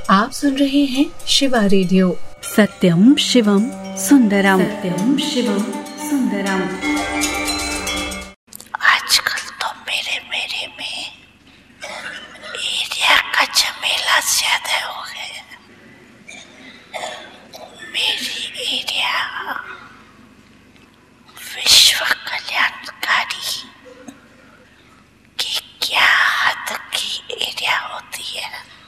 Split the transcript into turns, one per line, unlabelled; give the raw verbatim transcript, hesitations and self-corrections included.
आप सुन रहे हैं शिवा रेडियो।
सत्यम शिवम सुंदरम, सत्यम शिवम सुंदरम।
आजकल तो मेरे मेरे में एरिया का झमेला ज्यादा हो गया। मेरी एरिया विश्व कल्याणकारी की क्या हद की एरिया होती है।